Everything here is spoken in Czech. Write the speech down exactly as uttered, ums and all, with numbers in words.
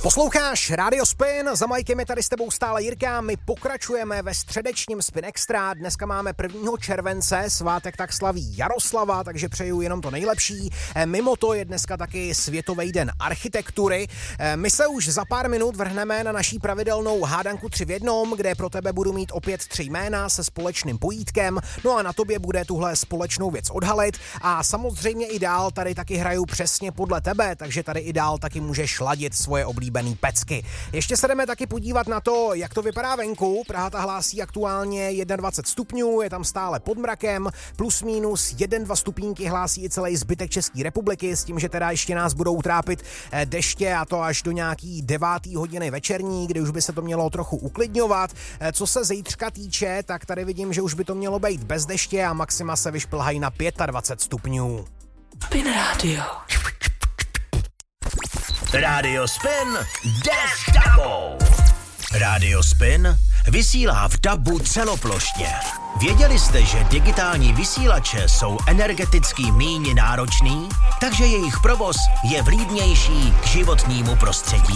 Posloucháš Radio Spin, za Majkem je tady s tebou stále Jirka, my pokračujeme ve středečním Spin Extra, dneska máme prvního července, svátek tak slaví Jaroslava, takže přeju jenom to nejlepší. Mimo to je dneska taky Světový den architektury. My se už za pár minut vrhneme na naší pravidelnou hádanku tři v jednom, kde pro tebe budu mít opět tři jména se společným pojítkem, no a na tobě bude tuhle společnou věc odhalit a samozřejmě i dál tady taky hraju přesně podle tebe, takže tady i dál taky můžeš ladit svoje oblíbené pecky. Ještě se jdeme taky podívat na to, jak to vypadá venku. Praha ta hlásí aktuálně dvacet jedna stupňů, je tam stále pod mrakem, plus minus jedna dva stupínky hlásí i celý zbytek České republiky, s tím, že teda ještě nás budou trápit deště a to až do nějaký devátý hodiny večerní, kdy už by se to mělo trochu uklidňovat. Co se zítřka týče, tak tady vidím, že už by to mělo být bez deště a maxima se vyšplhají na dvacet pět stupňů. Spin Radio. Radio Spin jde s dabou. Radio Spin vysílá v dabu celoplošně. Věděli jste, že digitální vysílače jsou energeticky méně náročný, takže jejich provoz je vlídnější k životnímu prostředí?